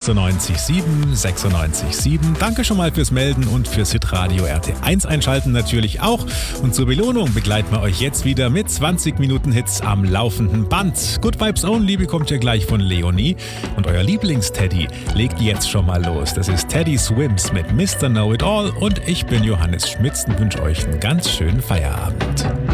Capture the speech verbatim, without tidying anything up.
achtundneunzig Komma sieben, sechsundneunzig Komma sieben. Danke schon mal fürs Melden und fürs Hitradio R T eins einschalten natürlich auch. Und zur Belohnung begleiten wir euch jetzt wieder mit zwanzig Minuten Hits am laufenden Band. Good Vibes Only bekommt ihr gleich von Leonie. Und euer Lieblingsteddy legt jetzt schon mal los. Das ist Teddy Swims mit Mister Know It All. Und ich bin Johannes Schmitz und wünsche euch einen ganz schönen Feierabend.